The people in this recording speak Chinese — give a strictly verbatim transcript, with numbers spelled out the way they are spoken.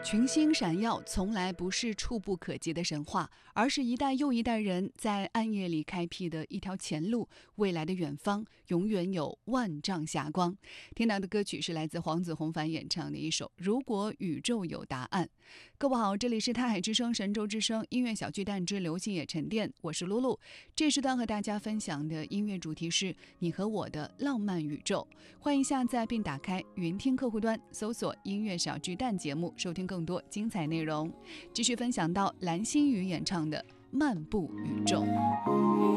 群星闪耀从来不是触不可及的神话，而是一代又一代人在暗夜里开辟的一条前路。未来的远方永远有万丈霞光。听到的歌曲是来自黄子弘凡演唱的一首《如果宇宙有答案》。各位好，这里是泰海之声神州之声音乐小巨蛋之流星也沉淀，我是露露。这时段和大家分享的音乐主题是你和我的浪漫宇宙。欢迎下载并打开云听客户端，搜索音乐小巨蛋节目，收听更多精彩内容。继续分享到蓝心宇演唱的《漫步宇宙》。